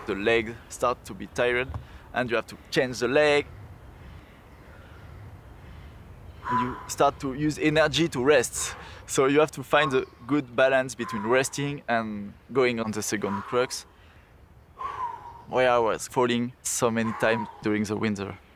the leg start to be tired and you have to change the leg. And you start to use energy to rest. So you have to find a good balance between resting and going on the second crux, where I was falling so many times during the winter.